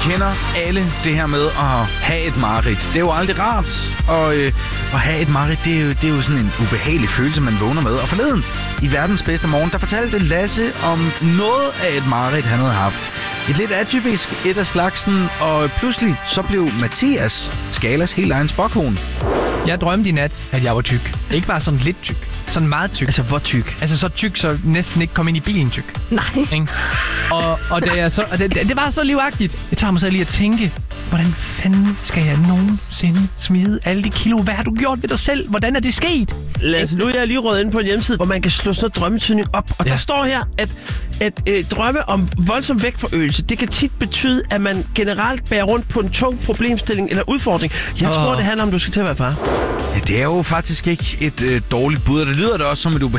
kender alle det her med at have et mareridt. Det er jo aldrig rart, og at have et mareridt, det er jo sådan en ubehagelig følelse, man vågner med. Og forleden, i verdens bedste morgen, der fortalte Lasse om noget af et mareridt, han havde haft. Et lidt atypisk et af slagsen, og pludselig så blev Mathias Skalas helt egen spåkone. Jeg drømte i nat, at jeg var tyk. Ikke bare sådan lidt tyk. Sådan meget tyk. Altså, hvor tyk? Altså så tyk, så næsten ikke kom ind i bilen tyk. Nej. Ikke? Og da jeg så, og det var så livagtigt. Jeg tager mig så lige at tænke, hvordan fanden skal jeg nogensinde smide alle de kilo? Hvad har du gjort ved dig selv? Hvordan er det sket? Nu er jeg lige rådet ind på en hjemmeside, hvor man kan slå sådan noget drømmetydning op. Og der står her, at drømme om voldsom vægtforøgelse, det kan tit betyde, at man generelt bærer rundt på en tung problemstilling eller udfordring. Jeg tror, det handler om, du skal til at være far. Ja, det er jo faktisk ikke et dårligt bud, og det lyder da også som et